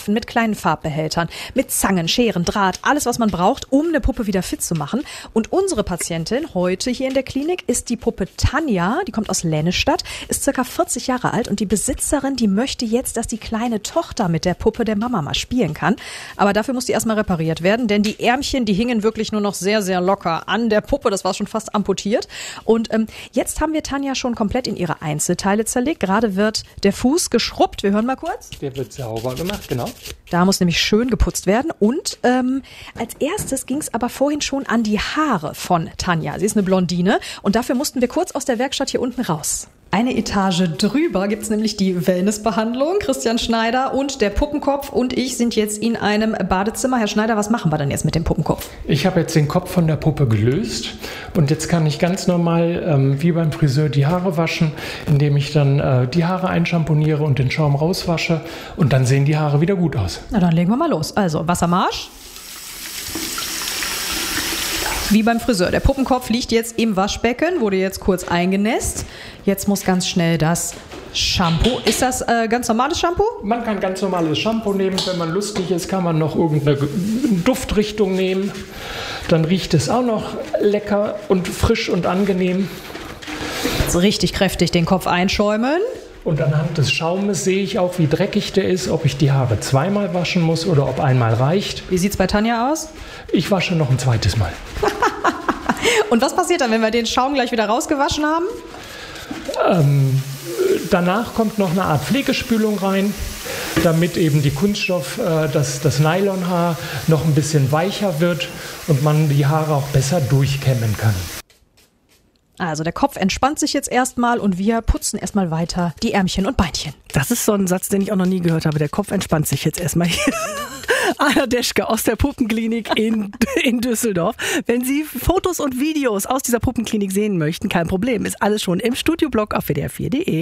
Töpfen, mit kleinen Farbbehältern, mit Zangen, Scheren, Draht, alles, was man braucht, um eine Puppe wieder fit zu machen. Und unsere Patientin heute hier in der Klinik ist die Puppe Tanja, die kommt aus Lennestadt, ist circa 40 Jahre alt und die Besitzerin, die möchte jetzt, dass die kleine Tochter mit der Puppe der Mama mal spielen kann. Aber dafür muss die erstmal repariert werden, denn die Ärmchen, die hingen wirklich nur noch sehr, sehr locker an der Puppe. Das war schon fast amputiert. Und jetzt haben wir Tanja schon komplett in ihre Einzelteile zerlegt. Gerade wird der Fuß geschrubbt. Wir hören mal kurz. Der wird sauber gemacht, genau. Da muss nämlich schön geputzt werden. Und als erstes ging es aber vorhin schon an die Haare von Tanja. Sie ist eine Blondine und dafür mussten wir kurz aus der Werkstatt hier unten raus. Eine Etage drüber gibt's nämlich die Wellnessbehandlung. Christian Schneider und der Puppenkopf und ich sind jetzt in einem Badezimmer. Herr Schneider, was machen wir denn jetzt mit dem Puppenkopf? Ich habe jetzt den Kopf von der Puppe gelöst und jetzt kann ich ganz normal wie beim Friseur die Haare waschen, indem ich dann die Haare einschamponiere und den Schaum rauswasche und dann sehen die Haare wieder gut aus. Na, dann legen wir mal los. Also Wassermarsch. Wie beim Friseur. Der Puppenkopf liegt jetzt im Waschbecken, wurde jetzt kurz eingenässt. Jetzt muss ganz schnell das Shampoo. Ist das ganz normales Shampoo? Man kann ganz normales Shampoo nehmen. Wenn man lustig ist, kann man noch irgendeine Duftrichtung nehmen. Dann riecht es auch noch lecker und frisch und angenehm. Jetzt richtig kräftig den Kopf einschäumen. Und anhand des Schaumes sehe ich auch, wie dreckig der ist, ob ich die Haare zweimal waschen muss oder ob einmal reicht. Wie sieht's bei Tanja aus? Ich wasche noch ein zweites Mal. Und was passiert dann, wenn wir den Schaum gleich wieder rausgewaschen haben? Danach kommt noch eine Art Pflegespülung rein, damit eben die Kunststoff, das Nylonhaar noch ein bisschen weicher wird und man die Haare auch besser durchkämmen kann. Also der Kopf entspannt sich jetzt erstmal und wir putzen erstmal weiter die Ärmchen und Beinchen. Das ist so ein Satz, den ich auch noch nie gehört habe. Der Kopf entspannt sich jetzt erstmal hier. Anna Deschke aus der Puppenklinik in Düsseldorf. Wenn Sie Fotos und Videos aus dieser Puppenklinik sehen möchten, kein Problem. Ist alles schon im Studioblog auf wdr4.de.